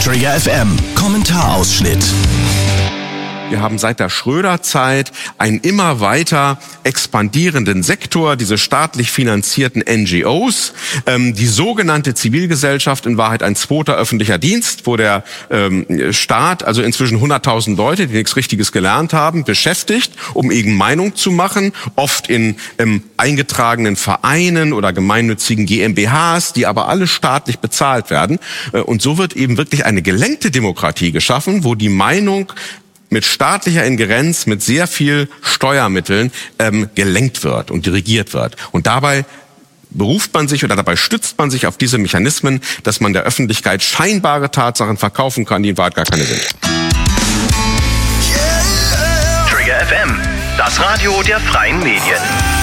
Trigger FM Kommentarausschnitt. Wir haben seit der Schröder-Zeit einen immer weiter expandierenden Sektor, diese staatlich finanzierten NGOs, die sogenannte Zivilgesellschaft, in Wahrheit ein zweiter öffentlicher Dienst, wo der Staat, also inzwischen 100.000 Leute, die nichts Richtiges gelernt haben, beschäftigt, um eben Meinung zu machen, oft in eingetragenen Vereinen oder gemeinnützigen GmbHs, die aber alle staatlich bezahlt werden. Und so wird eben wirklich eine gelenkte Demokratie geschaffen, wo die Meinung mit staatlicher Ingerenz, mit sehr viel Steuermitteln gelenkt wird und dirigiert wird. Und dabei beruft man sich oder dabei stützt man sich auf diese Mechanismen, dass man der Öffentlichkeit scheinbare Tatsachen verkaufen kann, die in Wahrheit gar keine sind. Trigger FM, das Radio der freien Medien.